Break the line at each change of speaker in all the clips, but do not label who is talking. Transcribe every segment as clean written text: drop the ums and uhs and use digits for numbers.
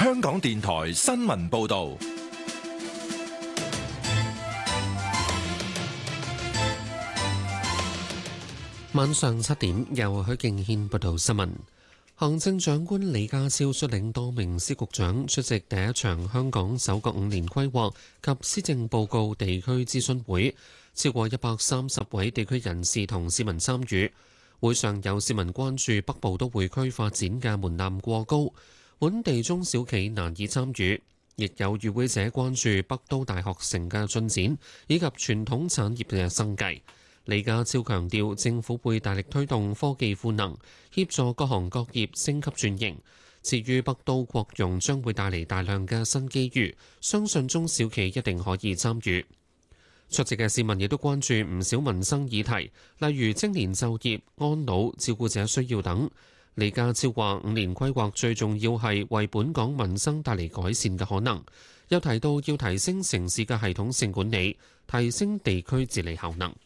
香港電台新聞報道。
晚上7點，由許敬軒報道新聞。行政長官李家超率領多名司局長出席第一場香港首個5年規劃及施政報告地區諮詢會，超過130位地區人士同市民參與。會上有市民關注北部都會區發展嘅門檻過高，本地中小企難以參與，亦有與會者關注北都大學城嘅進展以及傳統產業嘅生計。李家超強調，政府會大力推動科技賦能，協助各行各業升級轉型。至於北都擴容將會帶嚟大量嘅新機遇，相信中小企一定可以參與。出席嘅市民亦都關注唔少民生議題，例如青年就業、安老、照顧者需要等。李家超話，5年規劃最重要係為本港民生帶嚟改善嘅可能，又提到要提升城市嘅系統性管理，提升地區治理效能。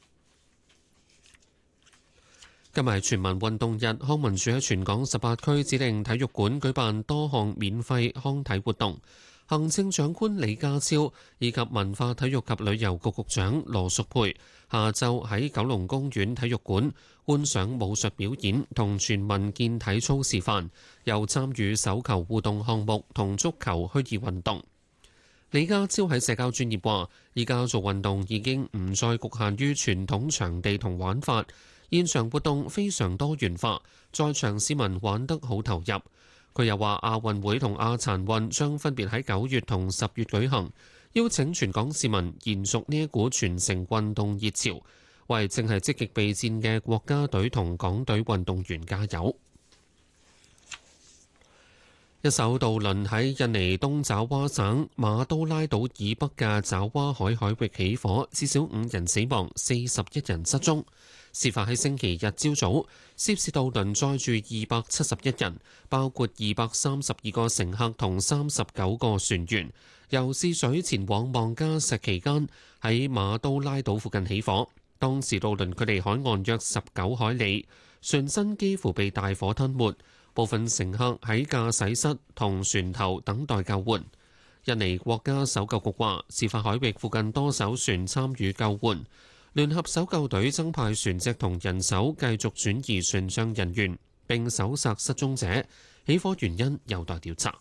今日係全民運動日，康文署喺全港18區指定體育館舉辦多項免費康體活動。行政長官李家超以及文化體育及旅遊局局長羅淑佩下晝喺九龍公園體育館觀賞武術表演同全民健體操示範，又參與手球互動項目同足球虛擬運動。李家超喺社交專頁話：依家做運動已經唔再局限於傳統場地同玩法。現場活動非常多元化，在場市民玩得好投入。佢又話亞運會同亞殘運將分別喺9月同10月舉行，邀請全港市民延續呢一股全城運動熱潮，為正係積極備戰嘅國家隊同港隊運動員加油。一艘渡輪喺印尼東爪哇省馬都拉島以北嘅爪哇海域起火，至少5人死亡，41人失蹤。事發喺星期日朝早，涉事渡輪載住271人，包括232個乘客同39個船員，由試水前往望加石期間喺馬都拉島附近起火。當時渡輪距離海岸約19海里，船身幾乎被大火吞沒，部分乘客喺駕駛室同船頭等待救援。印尼國家搜救局話，事發海域附近多艘船參與救援。聯合搜救隊增派船隻同人手繼續轉移船上人員，並搜索失蹤者。起火原因有待調查。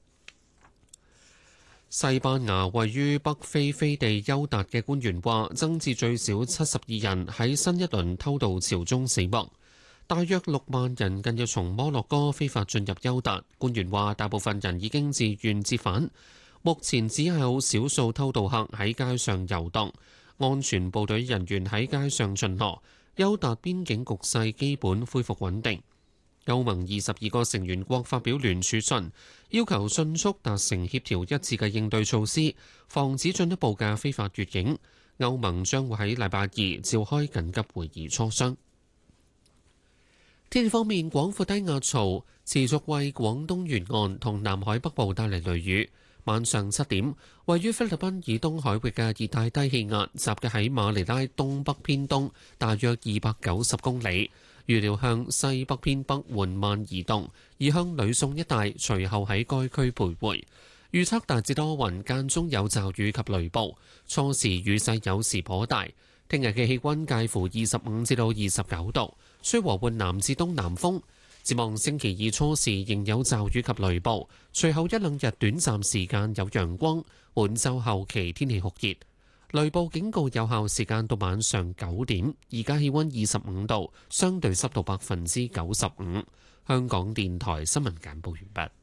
西班牙位於北非飛地休達嘅官員話，增至最少72人喺新一輪偷渡潮中死亡。大約6萬人近日從摩洛哥非法進入休達。官員話，大部分人已經自願折返，目前只有少數偷渡客喺街上遊蕩。安全部隊人員喺街上巡邏，休達邊境局勢基本恢復穩定。歐盟22個成員國發表聯署信，要求迅速達成協調一致嘅應對措施，防止進一步嘅非法越境。歐盟將會喺禮拜2召開緊急會議磋商。天氣方面，廣闊低壓槽持續為廣東沿岸同南海北部帶嚟雷雨。晚上7點，位於菲律賓以東海域嘅熱帶低氣壓集結喺馬尼拉東北偏東，大約290公里，預料向西北偏北緩慢移動，移向呂宋一帶，隨後喺該區徘徊。預測大致多雲，間中有驟雨及雷暴，初時雨勢有時頗大。聽日嘅氣溫介乎25至到29度，吹和緩南至東南風。展望星期2初時仍有驟雨及雷暴，隨後1-2日短暫時間有陽光。本週後期天氣酷熱，雷暴警告有效時間到晚上9點。而家氣溫25度，相對濕度95%。香港電台新聞簡報完畢。